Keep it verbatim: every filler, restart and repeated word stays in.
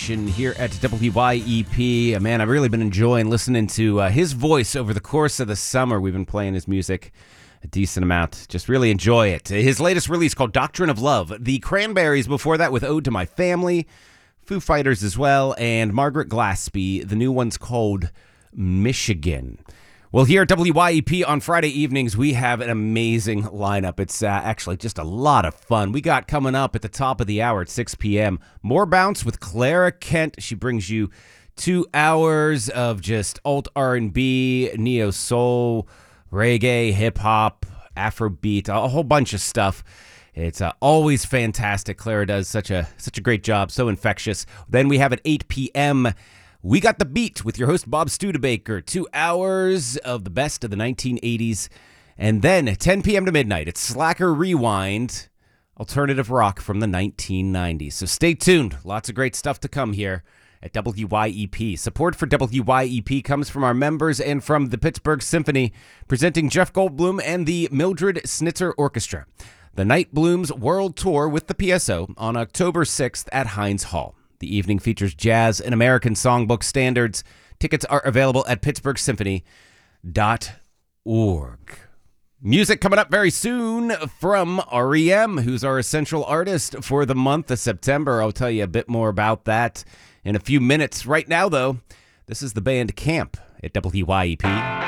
station here at W Y E P. Man, I've really been enjoying listening to uh, his voice over the course of the summer. We've been playing his music a decent amount. Just really enjoy it. His latest release called Doctrine of Love. The Cranberries before that with Ode to My Family. Foo Fighters as well. And Margaret Glaspie. The new one's called Michigan. Well, here at W Y E P on Friday evenings, we have an amazing lineup. It's uh, actually just a lot of fun. We got coming up at the top of the hour at six p.m. More Bounce with Clara Kent. She brings you two hours of just alt R and B, neo-soul, reggae, hip-hop, Afrobeat, a whole bunch of stuff. It's uh, always fantastic. Clara does such a such a great job, so infectious. Then we have at eight p.m., We Got the Beat with your host, Bob Studebaker. Two hours of the best of the nineteen eighties. And then at ten p.m. to midnight, it's Slacker Rewind, alternative rock from the nineteen nineties. So stay tuned. Lots of great stuff to come here at W Y E P. Support for W Y E P comes from our members and from the Pittsburgh Symphony, presenting Jeff Goldblum and the Mildred Snitzer Orchestra. The Night Blooms World Tour with the P S O on October sixth at Heinz Hall. The evening features jazz and American songbook standards. Tickets are available at pittsburgh symphony dot org. Music coming up very soon from R E M, who's our essential artist for the month of September. I'll tell you a bit more about that in a few minutes. Right now, though, this is the band Camp at W Y E P.